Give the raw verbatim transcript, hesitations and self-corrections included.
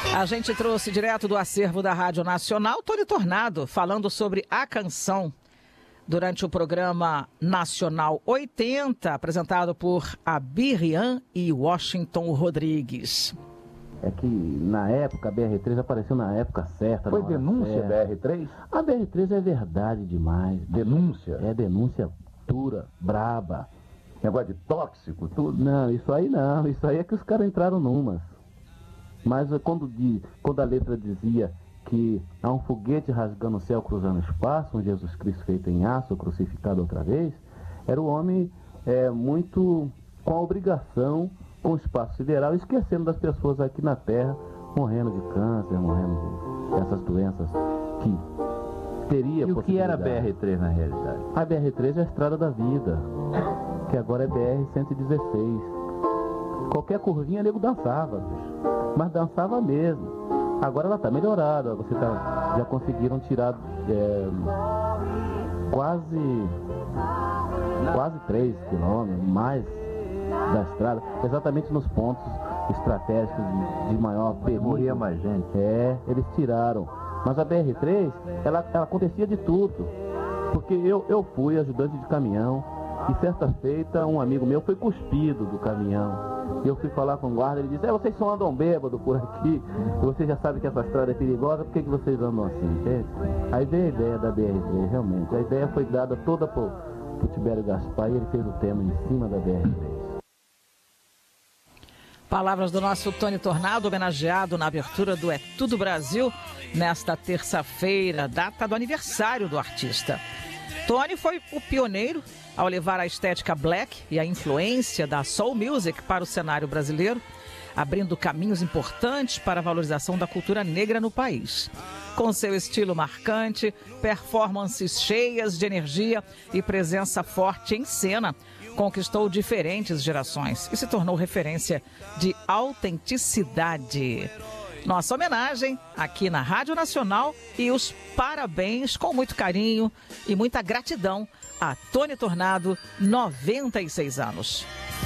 A gente trouxe direto do acervo da Rádio Nacional, Tony Tornado, falando sobre a canção durante o programa Nacional oitenta, apresentado por Abirian e Washington Rodrigues. É que na época a B R três apareceu na época certa. Foi denúncia B R três? A B R três é verdade demais. Denúncia? É denúncia dura, braba. Negócio de tóxico, tudo? Não, isso aí não. Isso aí é que os caras entraram numas. Mas quando, de, quando a letra dizia que há um foguete rasgando o céu, cruzando o espaço, um Jesus Cristo feito em aço, crucificado outra vez, era o homem é, muito com a obrigação com o espaço sideral, esquecendo das pessoas aqui na Terra, morrendo de câncer, morrendo dessas doenças que teria possibilidade. E o que era a B R três na realidade? A B R três é a Estrada da Vida, que agora é B R cento e dezesseis. Qualquer curvinha, nego dançava, bicho. Mas dançava mesmo. Agora ela tá melhorada, você tá, já conseguiram tirar é, quase quase três quilômetros, mais da estrada, exatamente nos pontos estratégicos de, de maior perigo. Morria mais gente. É, eles tiraram. Mas a B R três, ela, ela acontecia de tudo. Porque eu, eu fui ajudante de caminhão e certa feita um amigo meu foi cuspido do caminhão. E eu fui falar com o guarda, ele disse, é, vocês só andam bêbado por aqui, vocês já sabem que essa estrada é perigosa, por que, que vocês andam assim, entende? Aí veio a ideia da B R três, realmente. A ideia foi dada toda por, por Tibério Gaspar e ele fez o tema em cima da B R três. Palavras do nosso Tony Tornado, homenageado na abertura do É Tudo Brasil, nesta terça-feira, data do aniversário do artista. Tony foi o pioneiro ao levar a estética black e a influência da soul music para o cenário brasileiro, abrindo caminhos importantes para a valorização da cultura negra no país. Com seu estilo marcante, performances cheias de energia e presença forte em cena, conquistou diferentes gerações e se tornou referência de autenticidade. Nossa homenagem aqui na Rádio Nacional e os parabéns com muito carinho e muita gratidão a Tony Tornado, noventa e seis anos.